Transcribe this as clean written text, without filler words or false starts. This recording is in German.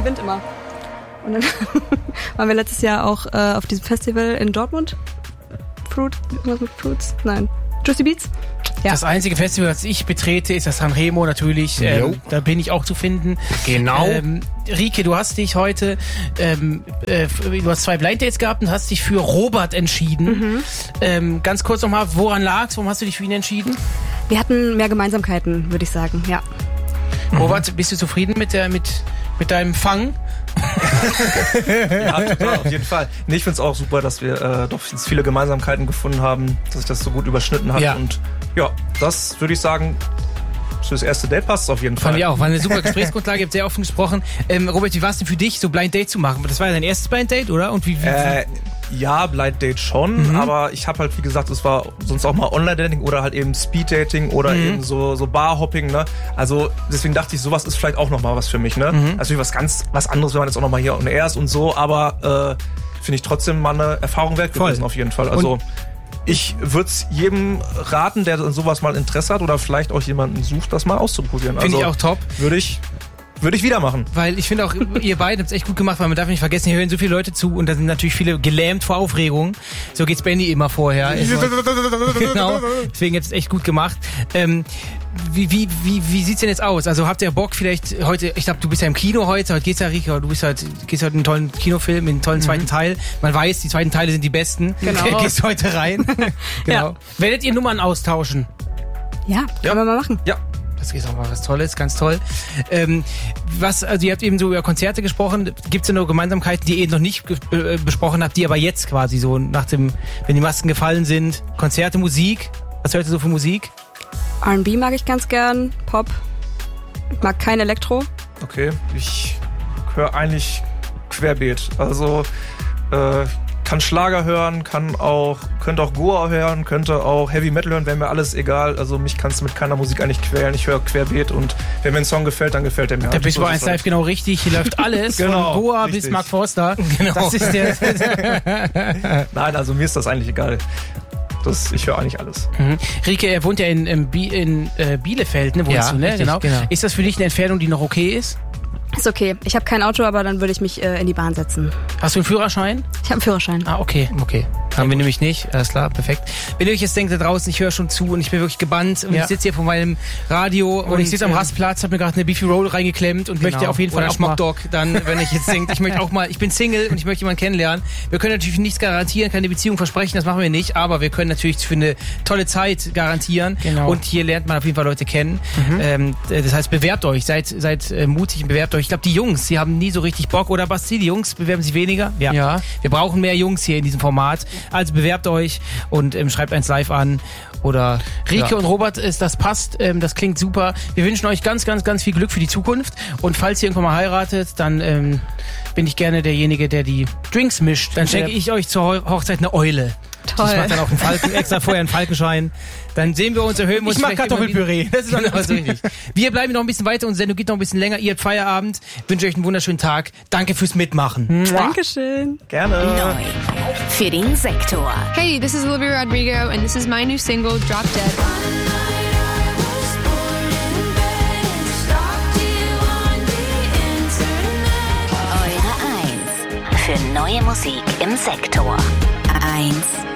gewinnt immer. Und dann waren wir letztes Jahr auch auf diesem Festival in Dortmund. Was mit Fruits? Nein. Juicy Beats? Ja. Das einzige Festival, das ich betrete, ist das Sanremo natürlich. Da bin ich auch zu finden. Genau. Rike, du hast dich heute, du hast 2 Blind Dates gehabt und hast dich für Robert entschieden. Ganz kurz nochmal, woran lag's? Warum hast du dich für ihn entschieden? Wir hatten mehr Gemeinsamkeiten, würde ich sagen, ja. Robert, bist du zufrieden mit deinem Fang? Ja, total, auf jeden Fall. Nee, ich find's auch super, dass wir doch viele Gemeinsamkeiten gefunden haben, dass sich das so gut überschnitten hat. Ja. Und ja, das würde ich sagen, für das erste Date passt es auf jeden Fall. Fand ich auch, war eine super Gesprächsgrundlage, ihr habt sehr offen gesprochen. Robert, wie war es denn für dich, so Blind Date zu machen? Das war ja dein erstes Blind Date, oder? Und wie ja, Blind Date schon, aber ich habe halt, wie gesagt, es war sonst auch mal Online-Dating oder halt eben Speed-Dating oder eben so Bar-Hopping, ne? Also deswegen dachte ich, sowas ist vielleicht auch nochmal was für mich, ne? Natürlich was anderes, wenn man jetzt auch nochmal hier on air ist und so, aber finde ich trotzdem mal eine Erfahrung wert gewesen auf jeden Fall. Also ich würde es jedem raten, der an sowas mal Interesse hat oder vielleicht auch jemanden sucht, das mal auszuprobieren. Finde ich auch top. Würde ich wieder machen. Weil ich finde auch, ihr beide habt es echt gut gemacht, weil man darf nicht vergessen, hier hören so viele Leute zu und da sind natürlich viele gelähmt vor Aufregung. So geht's Benny immer vorher. Genau, deswegen habt ihr es echt gut gemacht. Wie sieht's denn jetzt aus? Also habt ihr Bock vielleicht heute, ich glaube, du bist ja im Kino heute geht's ja, Rika, du gehst heute in einen tollen Kinofilm, in einen tollen zweiten Teil. Man weiß, die zweiten Teile sind die besten. Genau. Gehst heute rein. Genau. Ja. Werdet ihr Nummern austauschen? Ja, können wir mal machen. Ja. Das ist auch mal was Tolles, ganz toll. Also ihr habt eben so über Konzerte gesprochen. Gibt es denn noch Gemeinsamkeiten, die ihr noch nicht besprochen habt, die aber jetzt quasi so wenn die Masken gefallen sind? Konzerte, Musik? Was hört ihr so für Musik? R&B mag ich ganz gern, Pop. Ich mag kein Elektro. Okay, ich höre eigentlich querbeet. Also kann Schlager hören, könnte auch Goa hören, könnte auch Heavy Metal hören, wäre mir alles egal. Also mich kannst du mit keiner Musik eigentlich quälen. Ich höre querbeet und wenn mir ein Song gefällt, dann gefällt er mir. Da bist du bei 1 Live genau richtig. Hier läuft alles genau, von Goa richtig. bis Mark Forster. Genau. Das ist Nein, also mir ist das eigentlich egal. Ich höre eigentlich alles. Rike, er wohnt ja in Bielefeld, ne? Wohnst du, ne? Richtig, genau. Ist das für dich eine Entfernung, die noch okay ist? Ist okay. Ich habe kein Auto, aber dann würde ich mich in die Bahn setzen. Hast du einen Führerschein? Ich habe einen Führerschein. Ah, okay. Haben wir nämlich nicht. Alles klar, perfekt. Wenn ihr euch jetzt denkt da draußen, ich höre schon zu und ich bin wirklich gebannt und ich sitze hier vor meinem Radio und ich sitze am Rastplatz, habe mir gerade eine Beefy Roll reingeklemmt und möchte auf jeden Fall auch mal Dog dann, wenn ich jetzt denke, ich bin Single und ich möchte jemanden kennenlernen. Wir können natürlich nichts garantieren, keine Beziehung versprechen, das machen wir nicht, aber wir können natürlich für eine tolle Zeit garantieren und hier lernt man auf jeden Fall Leute kennen. Das heißt, bewerbt euch, seid mutig und bewerbt euch. Ich glaube, die Jungs, die haben nie so richtig Bock, oder Basti, die Jungs bewerben sich weniger? Ja. Wir brauchen mehr Jungs hier in diesem Format. Also bewerbt euch und schreibt 1 Live an. Oder Rike und Robert, das passt, das klingt super. Wir wünschen euch ganz, ganz, ganz viel Glück für die Zukunft. Und falls ihr irgendwann mal heiratet, dann bin ich gerne derjenige, der die Drinks mischt. Dann schenke ich euch zur Hochzeit eine Eule. Toll. Ich mache dann auch einen Falken, extra vorher einen Falkenschein. Dann sehen wir uns, erhöhen wir uns. Ich mache Kartoffelpüree. Das ist doch so richtig. Wir bleiben noch ein bisschen weiter, unsere Sendung geht noch ein bisschen länger. Ihr habt Feierabend. Ich wünsche euch einen wunderschönen Tag. Danke fürs Mitmachen. Dankeschön. Gerne. Neu für den Sektor. Hey, this is Olivia Rodrigo and this is my new single, Drop Dead. Eure 1 für neue Musik im Sektor. 1